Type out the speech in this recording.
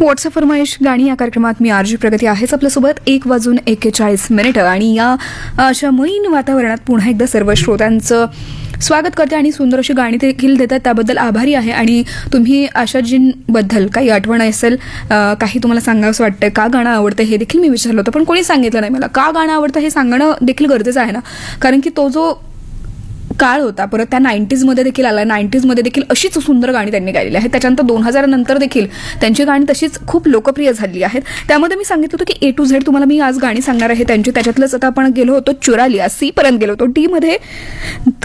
WhatsApp फरमाईश गाणी या कार्यक्रमात मी आरजी प्रगती आहेच आपल्यासोबत 1:41 आणि या अशा मैन वातावरणात पुन्हा एकदा सर्व श्रोत्यांचं स्वागत करते आणि सुंदर अशी गाणी देखील देतात, त्याबद्दल आभारी आहे. आणि तुम्ही आशाजींबद्दल काही आठवण असेल, काही तुम्हाला सांगावंसं वाटतं, का गाणं आवडतं हे देखील मी विचारलं होतं, पण कोणी सांगितलं नाही मला. का गाणं आवडतं हे सांगणं देखील गरजेचं आहे ना, कारण की तो जो काळ होता, परत त्या 90s देखील आला. 90s देखील अशीच सुंदर गाणी त्यांनी गायलेली आहेत. त्याच्यानंतर 2000 नंतर देखील त्यांची गाणी तशीच खूप लोकप्रिय झाली आहेत. त्यामध्ये मी सांगितलं होतं की A to Z तुम्हाला मी आज गाणी सांगणार आहे त्यांची. त्याच्यातलंच आता आपण गेलो होतो चुरा लिया, C पर्यंत गेलो होतो. D मध्ये